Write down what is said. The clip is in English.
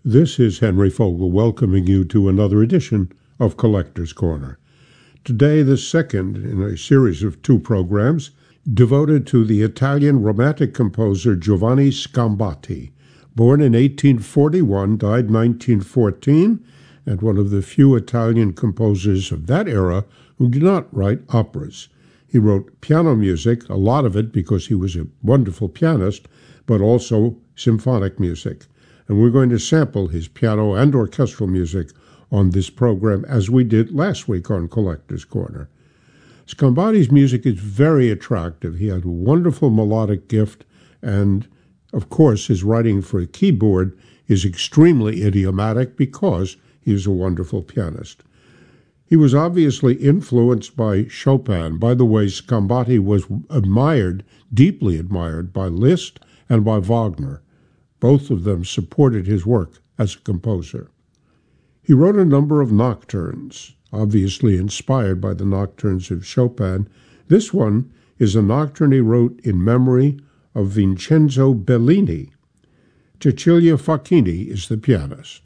This is Henry Fogel welcoming you to another edition of Collector's Corner. Today, the second in a series of two programs devoted to the Italian Romantic composer Giovanni Sgambati, born in 1841, died 1914, and one of the few Italian composers of that era who did not write operas. He wrote piano music, a lot of it because he was a wonderful pianist, but also symphonic music. And we're going to sample his piano and orchestral music on this program, as we did last week on Collector's Corner. Sgambati's music is very attractive. He had a wonderful melodic gift, and, of course, his writing for a keyboard is extremely idiomatic because he is a wonderful pianist. He was obviously influenced by Chopin. By the way, Sgambati was deeply admired by Liszt and by Wagner. Both of them supported his work as a composer. He wrote a number of nocturnes, obviously inspired by the nocturnes of Chopin. This one is a nocturne he wrote in memory of Vincenzo Bellini. Cecilia Facchini is the pianist.